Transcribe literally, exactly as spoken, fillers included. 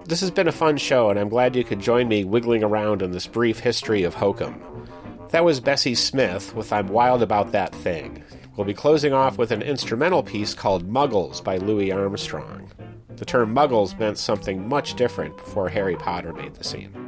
This has been a fun show, and I'm glad you could join me wiggling around in this brief history of hokum. That was Bessie Smith with I'm Wild About That Thing. We'll be closing off with an instrumental piece called Muggles by Louis Armstrong. The term Muggles meant something much different before Harry Potter made the scene.